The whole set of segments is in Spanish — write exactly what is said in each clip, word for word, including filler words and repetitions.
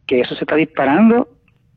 que eso se está disparando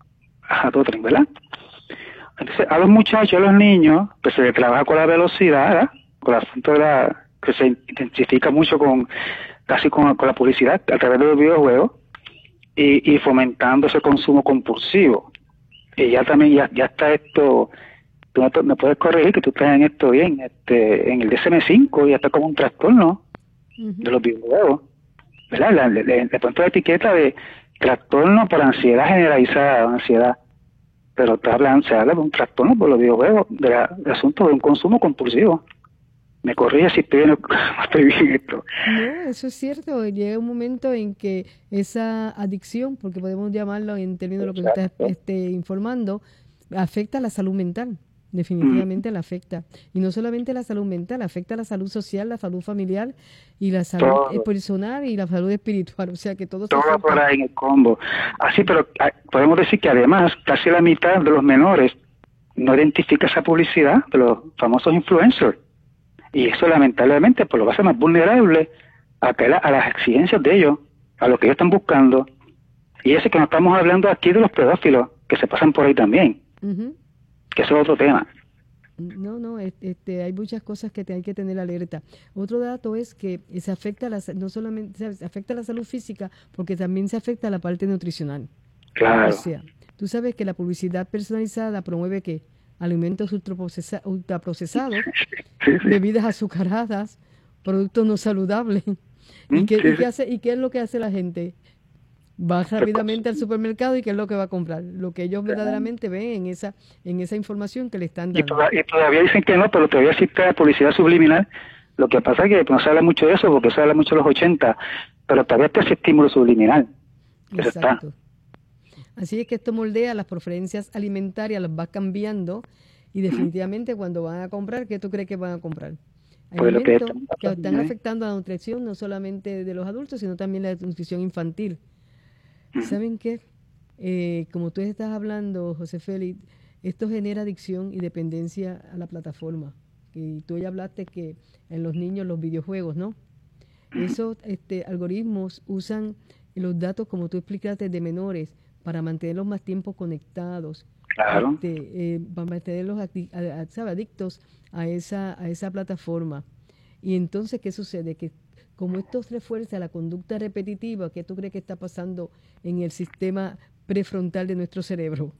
a todo tren, ¿verdad? Entonces, a los muchachos, a los niños, que se trabaja con la velocidad, ¿verdad? Con el asunto de la, que se intensifica mucho con, casi con, con la publicidad a través de los videojuegos, y, y fomentando ese consumo compulsivo. Y ya también, ya, ya está esto, tú me, me puedes corregir que tú estás en esto bien, este, en el D S M cinco ya está como un trastorno uh-huh. de los videojuegos, ¿verdad? Le, le, le, le pongo la etiqueta de trastorno por ansiedad generalizada, ansiedad. Pero está hablando, se habla de un trastorno por los videojuegos, de, la, de asunto de un consumo compulsivo. Me corrige si estoy bien, estoy bien esto. No, eso es cierto. Llega un momento en que esa adicción, porque podemos llamarlo en términos de lo que usted está este, informando, afecta a la salud mental. Definitivamente mm. la afecta. Y no solamente la salud mental, afecta a la salud social, la salud familiar y la salud todo. personal y la salud espiritual. O sea que todo, todo se por ahí en el combo. Así, pero podemos decir que además casi la mitad de los menores no identifica esa publicidad de los famosos influencers. Y eso lamentablemente pues lo va a hacer más vulnerable a, que la, a las exigencias de ellos, a lo que ellos están buscando. Y ese que no estamos hablando aquí de los pedófilos, que se pasan por ahí también. Uh-huh. Que eso es otro tema. No, no, este, hay muchas cosas que te hay que tener alerta. Otro dato es que se afecta a la, no solamente se afecta a la salud física, porque también se afecta a la parte nutricional. Claro. O sea, tú sabes que la publicidad personalizada promueve que alimentos ultraprocesa, ultraprocesados, sí, sí. bebidas azucaradas, productos no saludables. ¿Y, ¿Mm? qué, sí, y, qué sí. hace, ¿Y qué es lo que hace la gente? Va rápidamente al supermercado y qué es lo que va a comprar, lo que ellos verdaderamente ven en esa en esa información que le están dando. Y, toda, y todavía dicen que no, pero todavía existe la publicidad subliminal. Lo que pasa es que no se habla mucho de eso, porque se habla mucho de los ochenta, pero todavía está ese estímulo subliminal. Eso Exacto. está. Así es que esto moldea las preferencias alimentarias, las va cambiando, y definitivamente cuando van a comprar, ¿qué tú crees que van a comprar? Hay pues alimentos lo que, que están afectando a la nutrición, no solamente de los adultos, sino también la nutrición infantil. ¿Saben qué? Eh, como tú estás hablando, José Félix, esto genera adicción y dependencia a la plataforma. Y tú ya hablaste que en los niños los videojuegos, ¿no? Esos este, algoritmos usan los datos, como tú explicaste, de menores para mantenerlos más tiempo conectados. Claro. Este, eh, para mantenerlos adi- a, a, ¿sabe? adictos a esa, a esa plataforma. Y entonces, ¿qué sucede? Que como esto refuerza la conducta repetitiva, ¿qué tú crees que está pasando en el sistema prefrontal de nuestro cerebro?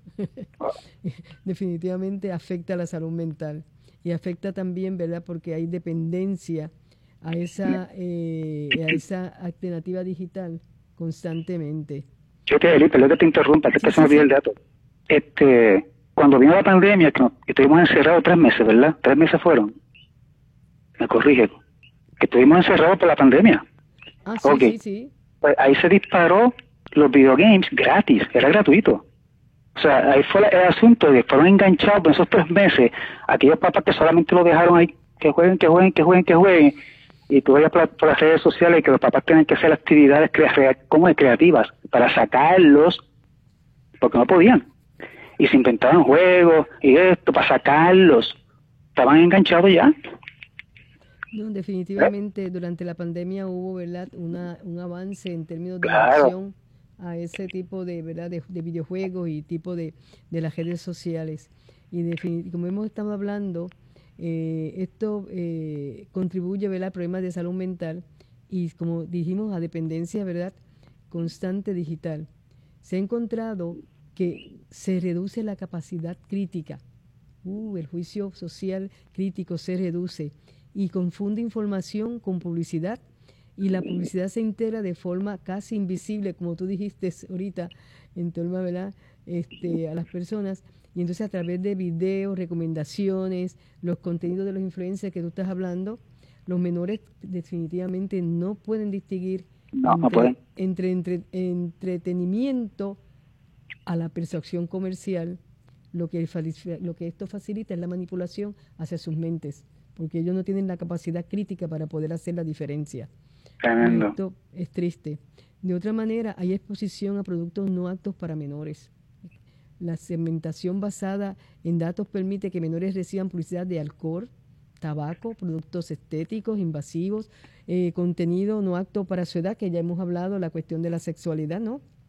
Definitivamente afecta a la salud mental y afecta también, ¿verdad? Porque hay dependencia a esa, eh, a esa alternativa digital constantemente. Yo te digo, perdón que te interrumpa, que Sí, se me sí, olvidó sí. el dato. Este, cuando vino la pandemia, que nos, estuvimos encerrados tres meses, ¿verdad? Tres meses fueron. Me corrige. Que estuvimos encerrados por la pandemia. Ah, sí, okay. sí, sí. Pues ahí se disparó los videogames gratis, era gratuito. O sea, ahí fue el asunto de que fueron enganchados en esos tres meses aquellos papás que solamente lo dejaron ahí, que jueguen, que jueguen, que jueguen, que jueguen. Y tú veías por, por las redes sociales que los papás tienen que hacer actividades crea, como de creativas para sacarlos, porque no podían. Y se inventaban juegos y esto para sacarlos. Estaban enganchados ya. No, definitivamente ¿Eh? Durante la pandemia hubo, ¿verdad?, Una, un avance en términos de claro. adicción a ese tipo de, ¿verdad?, de, de videojuegos y tipo de, de las redes sociales. Y definitivamente, como hemos estado hablando, eh, esto eh, contribuye, ¿verdad?, a problemas de salud mental y, como dijimos, a dependencia, ¿verdad?, constante digital. Se ha encontrado que se reduce la capacidad crítica. Uh, el juicio social crítico se reduce y confunde información con publicidad, y la publicidad se integra de forma casi invisible, como tú dijiste ahorita, en torno a, ¿verdad?, este, a las personas, y entonces a través de videos, recomendaciones, los contenidos de los influencers que tú estás hablando, los menores definitivamente no pueden distinguir no, entre, no pueden. entre, entre entretenimiento a la percepción comercial. Lo que, lo que esto facilita es la manipulación hacia sus mentes, porque ellos no tienen la capacidad crítica para poder hacer la diferencia. Tremendo. Y esto es triste. De otra manera, hay exposición a productos no aptos para menores. La segmentación basada en datos permite que menores reciban publicidad de alcohol, tabaco, productos estéticos, invasivos, eh, contenido no apto para su edad, que ya hemos hablado, la cuestión de la sexualidad, ¿no?